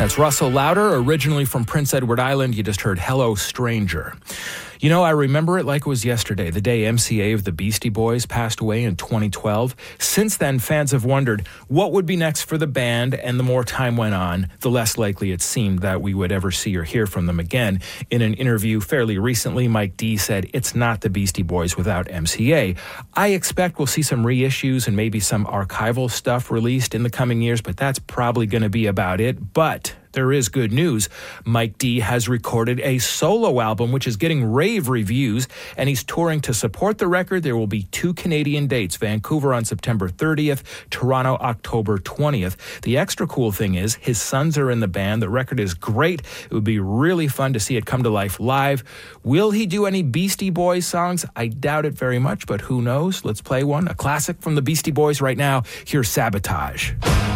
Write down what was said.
That's Russell Lauder, originally from Prince Edward Island. You just heard Hello Stranger. You know, I remember it like it was yesterday, the day MCA of the Beastie Boys passed away in 2012. Since then, fans have wondered what would be next for the band, and the more time went on, the less likely it seemed that we would ever see or hear from them again. In an interview fairly recently, Mike D said, "It's not the Beastie Boys without MCA. I expect we'll see some reissues and maybe some archival stuff released in the coming years, but that's probably going to be about it. But there is good news. Mike D has recorded a solo album, which is getting rave reviews, and he's touring to support the record. There will be 2 Canadian dates, Vancouver on September 30th, Toronto October 20th. The extra cool thing is his sons are in the band. The record is great. It would be really fun to see it come to life live. Will he do any Beastie Boys songs? I doubt it very much, but who knows? Let's play one, a classic from the Beastie Boys right now. Here's Sabotage.